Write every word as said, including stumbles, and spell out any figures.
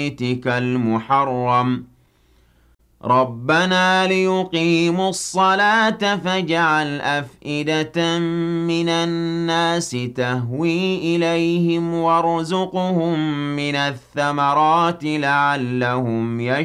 بيتك المحرم ربنا ليقيموا الصلاة فاجعل أفئدة من الناس تهوي إليهم وارزقهم من الثمرات لعلهم يشكرون